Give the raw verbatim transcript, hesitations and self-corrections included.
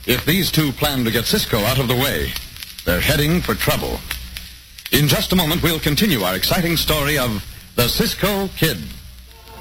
If these two plan to get Cisco out of the way, they're heading for trouble. In just a moment, we'll continue our exciting story of the Cisco Kid.